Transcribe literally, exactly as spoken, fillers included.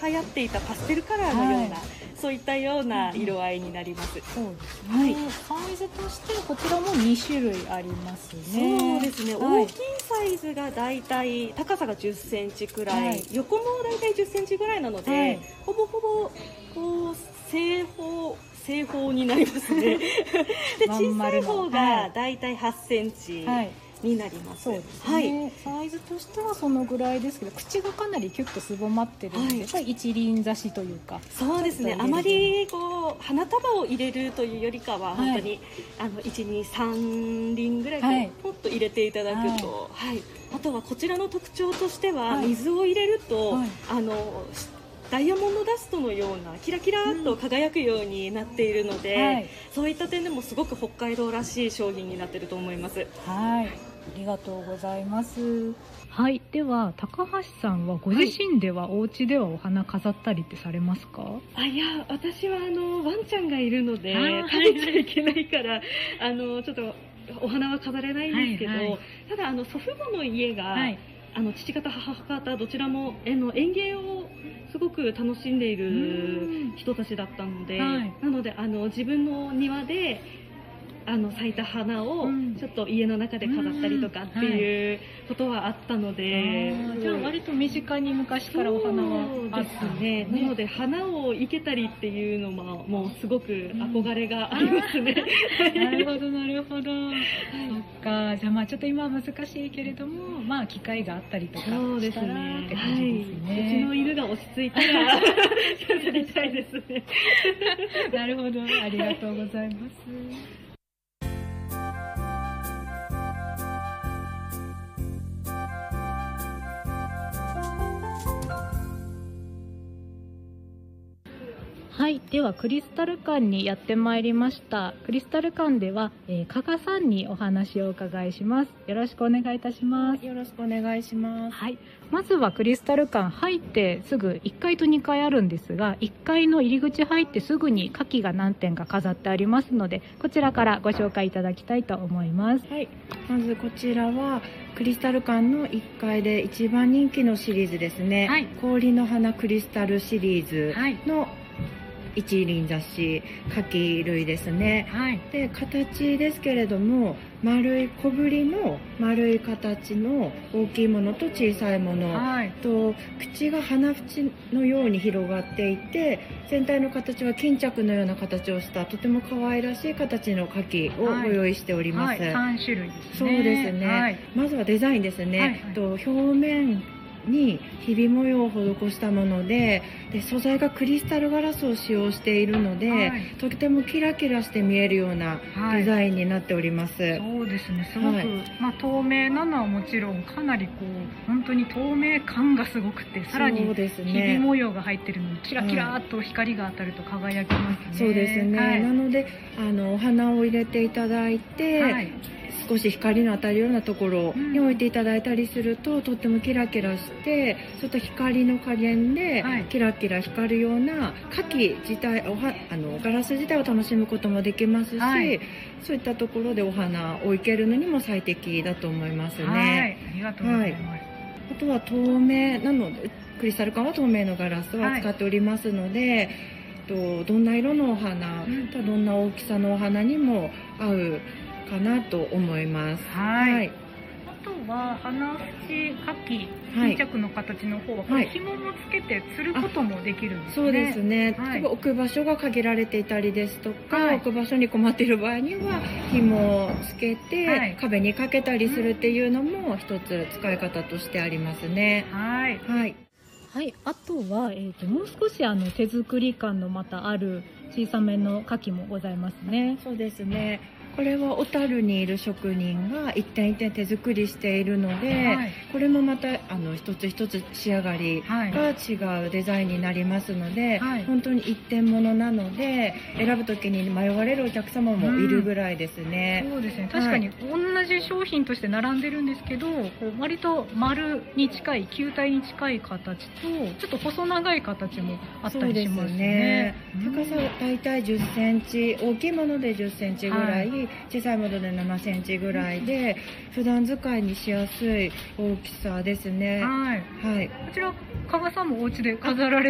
流行っていたパステルカラーのような、はい、そういったような色合いになります。そうですね、はい、 サイズとしてこちらもに種類ありますね。 そうですね、はい、大きいサイズがだいたい高さがじゅっセンチくらい、はい、横もだいたいじゅっセンチぐらいなので、はい、ほぼほぼこう正方正方になりますねで小さい方がだいたいはっセンチになります。 そうですね、はい、サイズとしてはそのぐらいですけど、口がかなりキュッとすぼまってるので、はい、やっぱり一輪挿しというか。 そうですね、あまりこう花束を入れるというよりかは、はい、本当にあのいち、に、さんりんぐらいこう、はい、ポッと入れていただくと、はいはい、あとはこちらの特徴としては、はい、水を入れると、はい、あのダイヤモンドダストのようなキラキラと輝くようになっているので、うんはい、そういった点でもすごく北海道らしい商品になっていると思います。 はい、ありがとうございます。はい、では高橋さんはご自身では、はい、お家ではお花飾ったりってされますか？ あ、いや、私はあのワンちゃんがいるので食べちゃいけないからあのちょっとお花は飾れないんですけど、はいはい、ただあの祖父母の家が、はい、あの父方母方どちらもあの園芸をすごく楽しんでいる人たちだったので、はい、なのであの自分の庭であの咲いた花をちょっと家の中で飾ったりとかっていうことはあったので、 はい、じゃあ割と身近に昔からお花はあったんですね。 なので花を生けたりっていうのももうすごく憧れがありますね。 なるほどなるほど。そっか、じゃあまあちょっと今は難しいけれども、まあ機会があったりとかしたらって感じですね。 はい、うちの犬が落ち着いたら飾りたいですね。 なるほど、ありがとうございます。はい、ではクリスタル館にやってまいりました。クリスタル館では、えー、加賀さんにお話をお伺いします。よろしくお願いいたします。 よろしくお願いします。 はい、まずはクリスタル館入ってすぐいっかいとにかいあるんですが、いっかいの入り口入ってすぐに花器が何点か飾ってありますので、こちらからご紹介いただきたいと思います。 はい、まずこちらはクリスタル館のいっかいで一番人気のシリーズですね、はい、氷の花クリスタルシリーズの、はい、一輪挿し花器類ですね、はい、で形ですけれども丸い小ぶりの丸い形の大きいものと小さいもの、はい、と口が花縁のように広がっていて、全体の形は巾着のような形をしたとても可愛らしい形の花器をご用意しております。 はいはい、さんしゅるいですね。 そうですね、はい、まずはデザインですね、はいはい、と表面にひび模様を施したもの で, で素材がクリスタルガラスを使用しているので、はい、とてもキラキラして見えるようなデザインになっております。はい、 そうですね、すごく、はい、まあ、透明なのはもちろんかなりこう本当に透明感がすごくて、さらにひび模様が入ってるのにキラキラっと光が当たると輝きますね。 そうですね、はい、なのであのお花を入れていただいて、はい、少し光の当たるようなところに置いていただいたりすると、うん、とってもキラキラしてちょっと光の加減でキラキラ光るような花器自体、おはあのガラス自体を楽しむこともできますし、はい、そういったところでお花を生けるのにも最適だと思いますね。はい、 ありがとうございます。はい、 あとは透明なのでクリスタル館は透明のガラスを使っておりますので、はい、とどんな色のお花、うん、どんな大きさのお花にも合うかなと思います。 はい。はい、あとは花縁花器巾着の形の方は、はい、紐もつけて吊ることもできるんですね。 そうですね。はい、例えば置く場所が限られていたりですとか、はい、置く場所に困っている場合には紐をつけて、はい、壁にかけたりするっていうのも一つ使い方としてありますね。 はい。 はい。 はい、あとは、えーと、もう少しあの手作り感のまたある小さめの花器もございますね。 そうですね。これは小樽にいる職人が一点一点手作りしているので、はい、これもまたあの一つ一つ仕上がりが違うデザインになりますので、はい、本当に一点物なので選ぶ時に迷われるお客様もいるぐらいですね。 うん、そうですね、確かに同じ商品として並んでるんですけど、はい、割と丸に近い球体に近い形とちょっと細長い形もあったりしますね。 そうですね、高さだいたいじゅっセンチ、大きいものでじゅっセンチぐらい、はい、小さいものでななセンチぐらいで、うん、普段使いにしやすい大きさですね。 はい、はい、こちら加賀さんもお家で飾られ